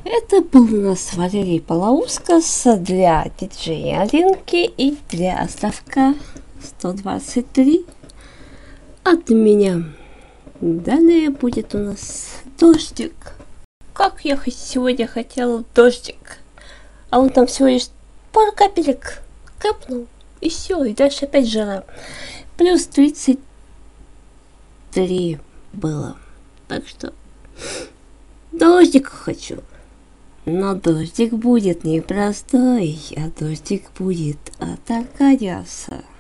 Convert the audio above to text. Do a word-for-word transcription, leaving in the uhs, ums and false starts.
Это был у нас Валерий Палаускас для диджея Алинки и для Островка сто двадцать три от меня. Далее будет у нас дождик. Как я сегодня хотела дождик, а он там всего лишь пару капелек капнул, и все, и дальше опять жара. Плюс тридцать три было. Так что дождик хочу. Но дождик будет не простой, а дождик будет от Аркадиаса.